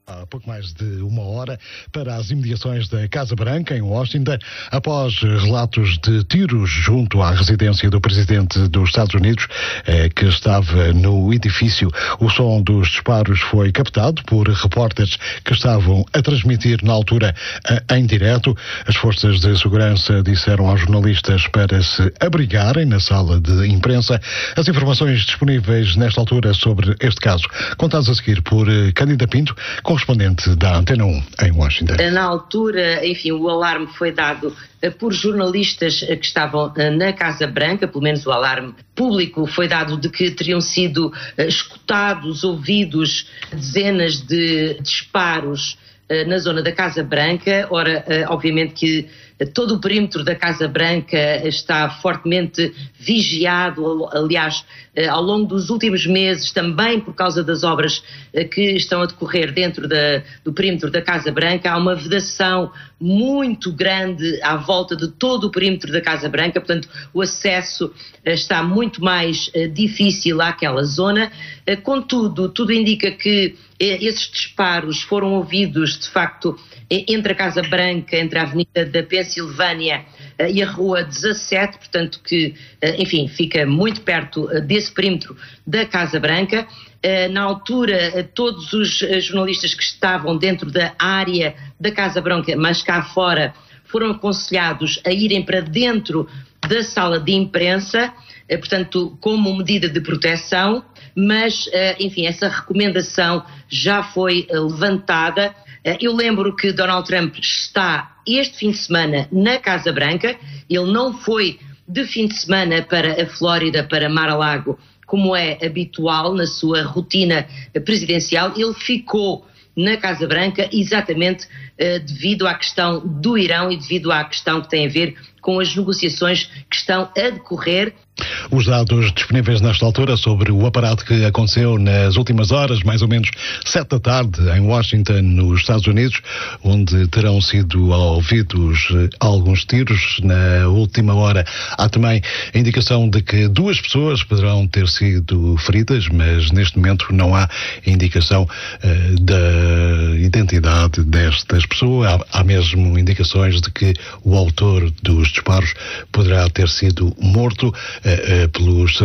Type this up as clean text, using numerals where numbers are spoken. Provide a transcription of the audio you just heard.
Há pouco mais de uma hora para as imediações da Casa Branca, em Washington, após relatos de tiros junto à residência do presidente dos Estados Unidos, que estava no edifício. O som dos disparos foi captado por repórteres que estavam a transmitir na altura em direto. As forças de segurança disseram aos jornalistas para se abrigarem na sala de imprensa. As informações disponíveis nesta altura sobre este caso, contadas a seguir por Cândida Pinto, correspondente da Antena 1 em Washington. Na altura, enfim, o alarme foi dado por jornalistas que estavam na Casa Branca, pelo menos o alarme público foi dado de que teriam sido escutados, ouvidos dezenas de disparos na zona da Casa Branca. Ora, obviamente que todo o perímetro da Casa Branca está fortemente vigiado, aliás, ao longo dos últimos meses, também por causa das obras que estão a decorrer dentro do perímetro da Casa Branca, há uma vedação muito grande à volta de todo o perímetro da Casa Branca, portanto o acesso está muito mais difícil àquela zona. Contudo, tudo indica que esses disparos foram ouvidos, de facto, entre a Casa Branca, entre a Avenida da Pensilvânia e a Rua 17, portanto que, enfim, fica muito perto desse perímetro da Casa Branca. Na altura, todos os jornalistas que estavam dentro da área da Casa Branca, mas cá fora, foram aconselhados a irem para dentro da sala de imprensa, portanto, como medida de proteção, mas, enfim, essa recomendação já foi levantada. Eu lembro que Donald Trump está este fim de semana na Casa Branca. Ele não foi de fim de semana para a Flórida, para Mar-a-Lago, como é habitual na sua rotina presidencial. Ele ficou na Casa Branca exatamente devido à questão do Irão e devido à questão que tem a ver com as negociações que estão a decorrer. Os dados disponíveis nesta altura sobre o aparato que aconteceu nas últimas horas, mais ou menos 7 da tarde, em Washington, nos Estados Unidos, onde terão sido ouvidos alguns tiros. Na última hora há também a indicação de que 2 pessoas poderão ter sido feridas, mas neste momento não há indicação da identidade destas pessoas. Há mesmo indicações de que o autor dos disparos poderá ter sido morto pelos